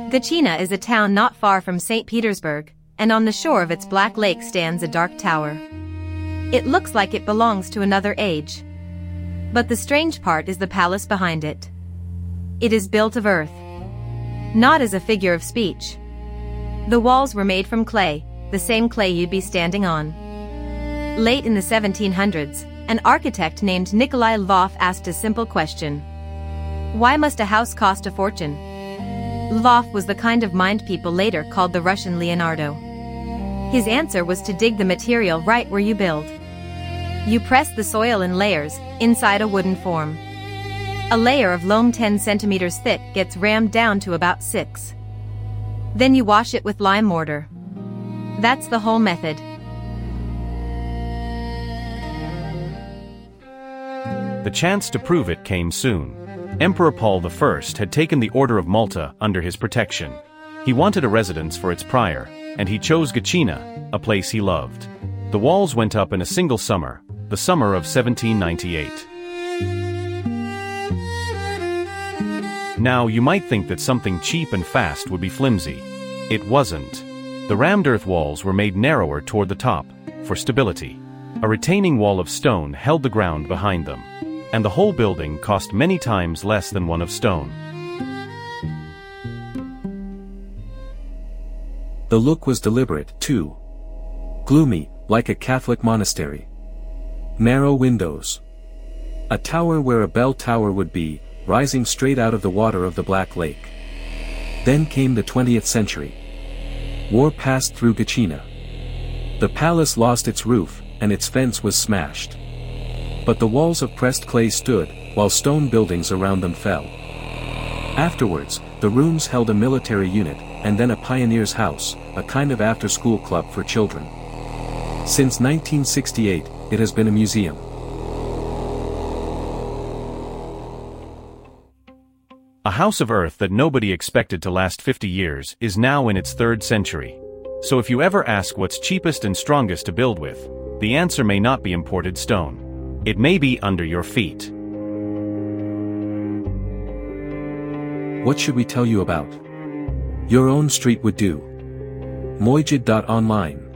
Gachina is a town not far from St. Petersburg, and on the shore of its black lake stands a dark tower. It looks like it belongs to another age. But the strange part is the palace behind it. It is built of earth. Not as a figure of speech. The walls were made from clay, the same clay you'd be standing on. Late in the 1700s, an architect named Nikolai Lvov asked a simple question. Why must a house cost a fortune? Lvov was the kind of mind people later called the Russian Leonardo. His answer was to dig the material right where you build. You press the soil in layers, inside a wooden form. A layer of loam 10 centimeters thick gets rammed down to about 6. Then you wash it with lime mortar. That's the whole method. The chance to prove it came soon. Emperor Paul I had taken the Order of Malta under his protection. He wanted a residence for its prior, and he chose Gachina, a place he loved. The walls went up in a single summer, the summer of 1798. Now you might think that something cheap and fast would be flimsy. It wasn't. The rammed earth walls were made narrower toward the top, for stability. A retaining wall of stone held the ground behind them. And the whole building cost many times less than one of stone. The look was deliberate, too. Gloomy, like a Catholic monastery. Narrow windows. A tower where a bell tower would be, rising straight out of the water of the Black Lake. Then came the 20th century. War passed through Gachina. The palace lost its roof, and its fence was smashed. But the walls of pressed clay stood, while stone buildings around them fell. Afterwards, the rooms held a military unit, and then a pioneer's house, a kind of after-school club for children. Since 1968, it has been a museum. A house of earth that nobody expected to last 50 years is now in its 3rd century. So if you ever ask what's cheapest and strongest to build with, the answer may not be imported stone. It may be under your feet. What should we tell you about? Your own street would do. Mojid.online